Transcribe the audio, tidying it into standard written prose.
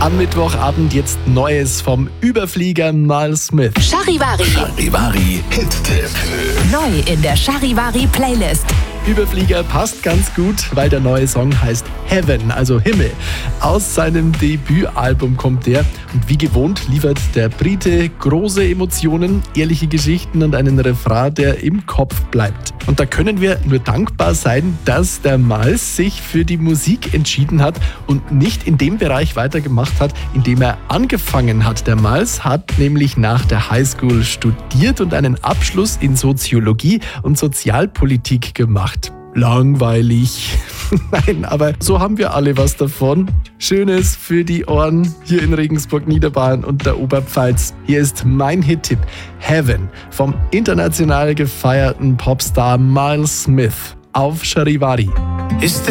Am Mittwochabend jetzt Neues vom Überflieger Miles Smith. Charivari. Charivari Hit-Tipp. Neu in der Charivari Playlist. Überflieger passt ganz gut, weil der neue Song heißt Heaven, also Himmel. Aus seinem Debütalbum kommt der und wie gewohnt liefert der Brite große Emotionen, ehrliche Geschichten und einen Refrain, der im Kopf bleibt. Und da können wir nur dankbar sein, dass der Miles sich für die Musik entschieden hat und nicht in dem Bereich weitergemacht hat, in dem er angefangen hat. Der Miles hat nämlich nach der Highschool studiert und einen Abschluss in Soziologie und Sozialpolitik gemacht. Langweilig. Nein, aber so haben wir alle was davon. Schönes für die Ohren hier in Regensburg, Niederbayern und der Oberpfalz. Hier ist mein Hit-Tipp Heaven vom international gefeierten Popstar Miles Smith auf Charivari. Ist